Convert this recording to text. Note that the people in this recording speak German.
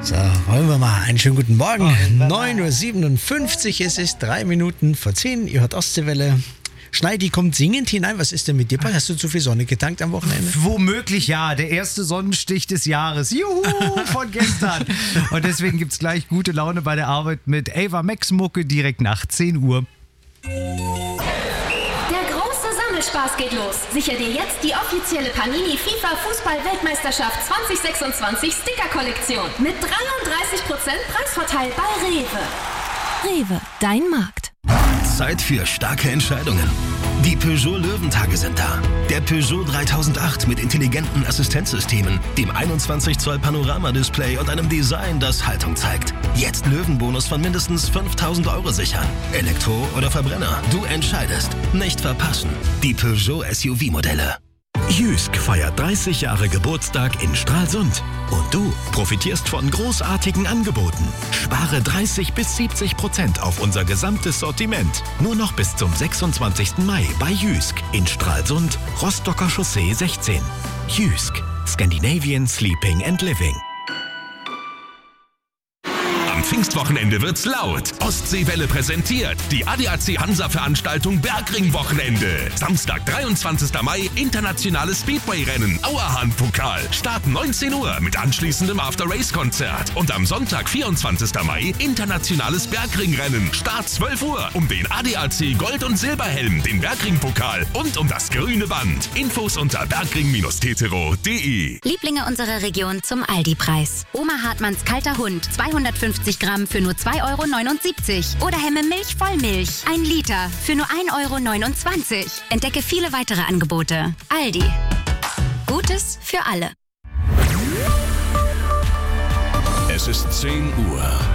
So, wollen wir mal. Einen schönen guten Morgen. 9.57 Uhr, es ist 3 Minuten vor 10. Ihr hört Ostseewelle. Schneidi kommt singend hinein. Was ist denn mit dir? Hast du zu viel Sonne getankt am Wochenende? Womöglich ja. Der erste Sonnenstich des Jahres. Juhu, von gestern. Und deswegen gibt's gleich gute Laune bei der Arbeit mit Ava Max Mucke direkt nach 10 Uhr. Spaß geht los. Sichere dir jetzt die offizielle Panini FIFA Fußball-Weltmeisterschaft 2026 Sticker-Kollektion mit 33% Preisvorteil bei Rewe. Rewe, dein Markt. Zeit für starke Entscheidungen. Die Peugeot Löwentage sind da. Der Peugeot 3008 mit intelligenten Assistenzsystemen, dem 21 Zoll Panoramadisplay und einem Design, das Haltung zeigt. Jetzt Löwenbonus von mindestens 5.000 € sichern. Elektro oder Verbrenner, du entscheidest. Nicht verpassen. Die Peugeot SUV-Modelle. Jysk feiert 30 Jahre Geburtstag in Stralsund. Und du profitierst von großartigen Angeboten. Spare 30-70% auf unser gesamtes Sortiment. Nur noch bis zum 26. Mai bei Jysk in Stralsund, Rostocker Chaussee 16. Jysk, Scandinavian Sleeping and Living. Pfingstwochenende wird's laut. Ostseewelle präsentiert die ADAC Hansa-Veranstaltung Bergring-Wochenende. Samstag, 23. Mai, internationales Speedway-Rennen, Auerhahn-Pokal. Start 19 Uhr mit anschließendem After-Race-Konzert. Und am Sonntag, 24. Mai, internationales Bergring-Rennen. Start 12 Uhr um den ADAC Gold- und Silberhelm, den Bergring-Pokal und um das grüne Band. Infos unter bergring-tetero.de. Lieblinge unserer Region zum Aldi-Preis. Oma Hartmanns kalter Hund, 250 Gramm für nur 2,79 € oder Hemme Milch Vollmilch, 1 Liter für nur 1,29 €. Entdecke viele weitere Angebote. Aldi. Gutes für alle. Es ist 10 Uhr.